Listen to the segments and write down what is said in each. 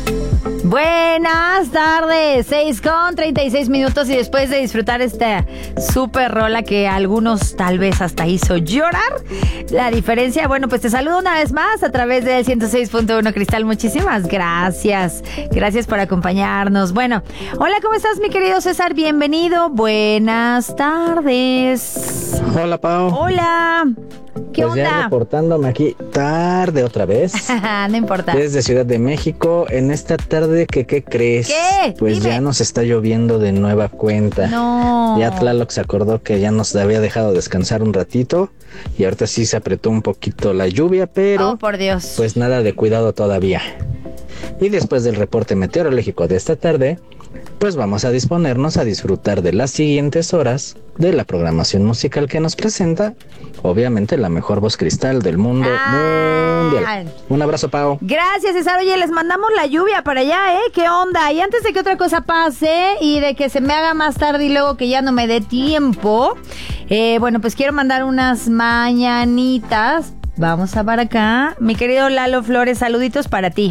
Buenas tardes, 6:36 y después de disfrutar esta súper rola que a algunos tal vez hasta hizo llorar, la diferencia, bueno, pues te saludo una vez más a través del 106.1 Cristal, muchísimas gracias por acompañarnos. Bueno, hola, ¿cómo estás, mi querido César? Bienvenido, buenas tardes. Hola, Pau. Hola. ¿Qué pues onda? Ya reportándome aquí tarde otra vez. No importa. Desde Ciudad de México, en esta tarde que, ¿qué crees? ¿Qué? Pues Dime. Ya nos está lloviendo de nueva cuenta. No. Ya Tlaloc se acordó que ya nos había dejado descansar un ratito y ahorita sí se apretó un poquito la lluvia, pero Oh, por Dios. pues nada de cuidado todavía. Y después del reporte meteorológico de esta tarde, pues vamos a disponernos a disfrutar de las siguientes horas de la programación musical que nos presenta, obviamente, la mejor voz cristal del mundo mundial. Un abrazo, Pau. Gracias, César. Oye, les mandamos la lluvia para allá, ¿eh? ¿Qué onda? Y antes de que otra cosa pase y de que se me haga más tarde y luego que ya no me dé tiempo, bueno, pues quiero mandar unas mañanitas. Vamos a para acá. Mi querido Lalo Flores, saluditos para ti.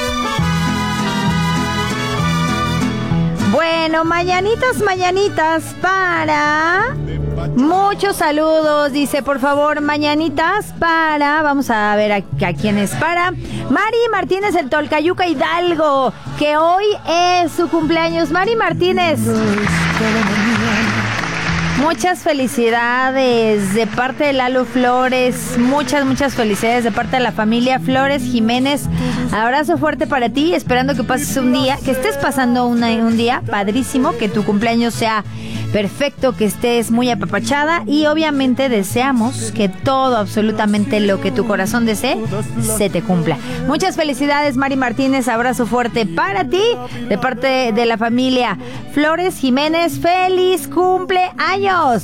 Bueno, mañanitas para... Muchos saludos, dice, por favor, mañanitas para... Vamos a ver a quién es para... Mari Martínez, el Tolcayuca Hidalgo, que hoy es su cumpleaños. Mari Martínez, muchas felicidades de parte de Lalo Flores, muchas felicidades de parte de la familia Flores Jiménez. Abrazo fuerte para ti, esperando que pases un día, que estés pasando un día padrísimo, que tu cumpleaños sea perfecto, que estés muy apapachada y obviamente deseamos que todo, absolutamente lo que tu corazón desee, se te cumpla. Muchas felicidades, Mari Martínez, abrazo fuerte para ti de parte de la familia Flores Jiménez. ¡Feliz cumpleaños!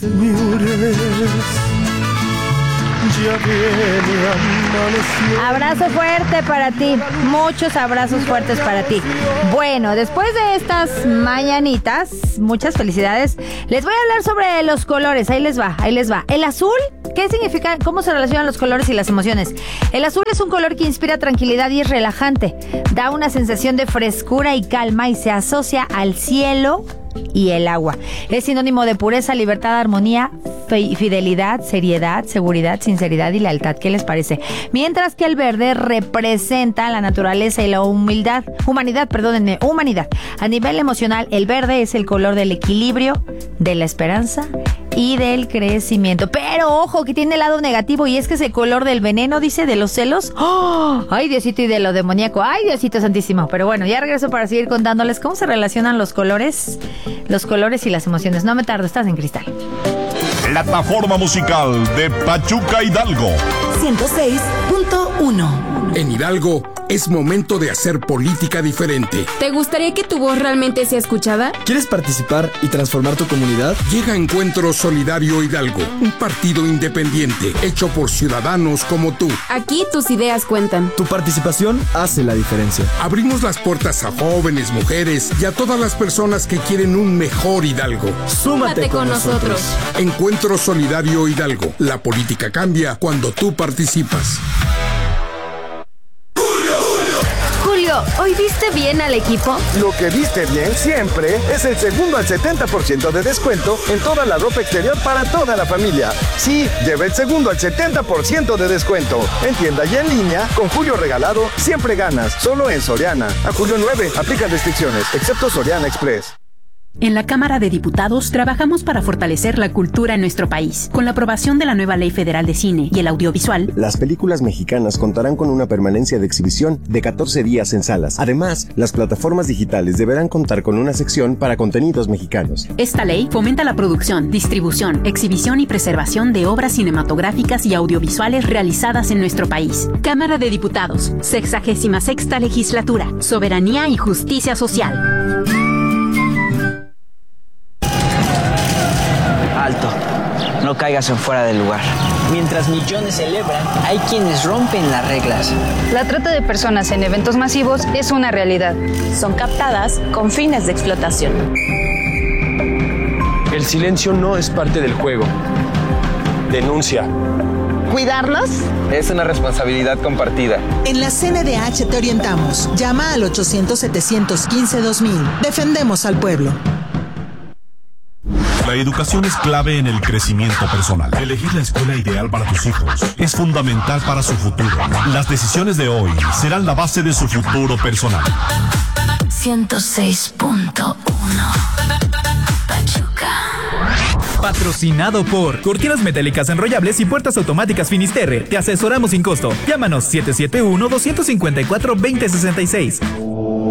Abrazo fuerte para ti, muchos abrazos fuertes para ti. Bueno, después de estas mañanitas, muchas felicidades. Les voy a hablar sobre los colores, ahí les va. El azul, ¿qué significa? ¿Cómo se relacionan los colores y las emociones? El azul es un color que inspira tranquilidad y es relajante. Da una sensación de frescura y calma y se asocia al cielo y el agua. Es sinónimo de pureza, libertad, armonía, fidelidad, seriedad, seguridad, sinceridad y lealtad. ¿Qué les parece? Mientras que el verde representa la naturaleza y la humanidad. A nivel emocional, el verde es el color del equilibrio, de la esperanza y del crecimiento. Pero ojo, que tiene el lado negativo, y es que es el color del veneno, dice, de los celos. ¡Oh! ¡Ay, Diosito! Y de lo demoníaco. ¡Ay, Diosito santísimo! Pero bueno, ya regreso para seguir contándoles cómo se relacionan los colores y las emociones. No me tardo, estás en Cristal. Plataforma musical de Pachuca Hidalgo. 106.1. En Hidalgo es momento de hacer política diferente. ¿Te gustaría que tu voz realmente sea escuchada? ¿Quieres participar y transformar tu comunidad? Llega Encuentro Solidario Hidalgo, un partido independiente hecho por ciudadanos como tú. Aquí tus ideas cuentan. Tu participación hace la diferencia. Abrimos las puertas a jóvenes, mujeres y a todas las personas que quieren un mejor Hidalgo. Súmate con nosotros. Encuentro Solidario Hidalgo. La política cambia cuando tú participas. ¿Hoy viste bien al equipo? Lo que viste bien siempre es el segundo al 70% de descuento en toda la ropa exterior para toda la familia. Sí, lleva el segundo al 70% de descuento. En tienda y en línea, con Julio Regalado, siempre ganas. Solo en Soriana. A julio 9, aplican restricciones, excepto Soriana Express. En la Cámara de Diputados trabajamos para fortalecer la cultura en nuestro país. Con la aprobación de la nueva Ley Federal de Cine y el Audiovisual, las películas mexicanas contarán con una permanencia de exhibición de 14 días en salas. Además, las plataformas digitales deberán contar con una sección para contenidos mexicanos. Esta ley fomenta la producción, distribución, exhibición y preservación de obras cinematográficas y audiovisuales realizadas en nuestro país. Cámara de Diputados, 66ª Legislatura, Soberanía y Justicia Social. Alto, no caigas en fuera del lugar. Mientras millones celebran, hay quienes rompen las reglas. La trata de personas en eventos masivos es una realidad. Son captadas con fines de explotación. El silencio no es parte del juego. Denuncia. ¿Cuidarlos? Es una responsabilidad compartida. En la CNDH te orientamos. Llama al 800-715-2000. Defendemos al pueblo. La educación es clave en el crecimiento personal. Elegir la escuela ideal para tus hijos es fundamental para su futuro. Las decisiones de hoy serán la base de su futuro personal. 106.1 Pachuca. Patrocinado por Cortinas Metálicas Enrollables y Puertas Automáticas Finisterre. Te asesoramos sin costo. Llámanos 771-254-2066.